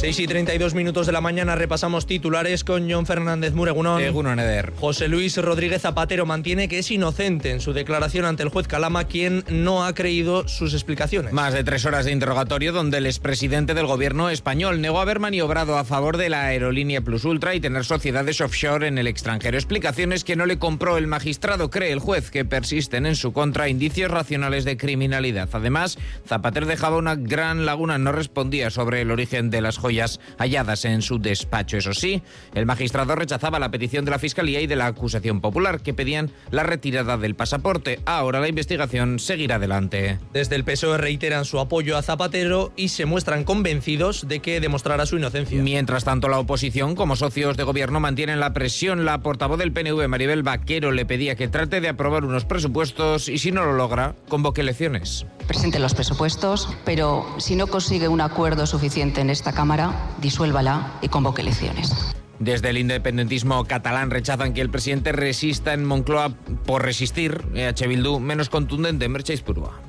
6:32 de la mañana, repasamos titulares con Jon Fernández Mur. Egunon Eder. José Luis Rodríguez Zapatero mantiene que es inocente en su declaración ante el juez Calama, quien no ha creído sus explicaciones. Más de 3 horas de interrogatorio donde el expresidente del gobierno español negó haber maniobrado a favor de la aerolínea Plus Ultra y tener sociedades offshore en el extranjero. Explicaciones que no le compró el magistrado. Cree el juez que persisten en su contra indicios racionales de criminalidad. Además, Zapatero dejaba una gran laguna, no respondía sobre el origen de las joyas halladas en su despacho. Eso sí, el magistrado rechazaba la petición de la Fiscalía y de la acusación popular, que pedían la retirada del pasaporte. Ahora la investigación seguirá adelante. Desde el PSOE reiteran su apoyo a Zapatero y se muestran convencidos de que demostrará su inocencia. Mientras tanto, la oposición, como socios de gobierno, mantienen la presión. La portavoz del PNV, Maribel Vaquero, le pedía que trate de aprobar unos presupuestos y, si no lo logra, convoque elecciones. Presente los presupuestos, pero si no consigue un acuerdo suficiente en esta Cámara, disuélvala y convoque elecciones. Desde el independentismo catalán rechazan que el presidente resista en Moncloa por resistir. EH Bildu menos contundente. Merche Ispurua.